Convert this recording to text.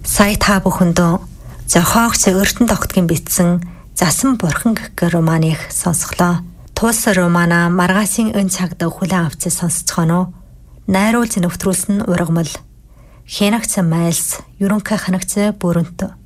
Сая та бүхэндөө зохиогч Эрдэнэ Тогтгийн бичсэн Засан бурхан гэх романыг сонсголоо. Тус романа маргаашийн энэ цагт хүлээн авч сонсцгоно. Найруулж нэвтрүүлсэн ургамал. Хянагч Майлс, ерөнхий хянагч Бүрэнт.